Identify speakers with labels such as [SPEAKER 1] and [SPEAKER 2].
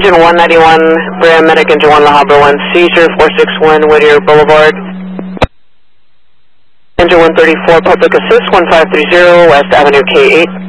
[SPEAKER 1] Engine 191, paramedic engine 1, La Habra 1, seizure 461 Whittier Boulevard. Engine 134, public assist 1530, West Avenue K8.